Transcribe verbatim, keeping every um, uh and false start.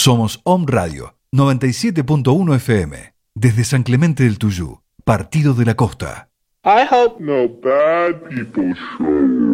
Somos Om Radio noventa y siete punto uno F M. Desde San Clemente del Tuyú, Partido de la Costa. I hope no bad people show.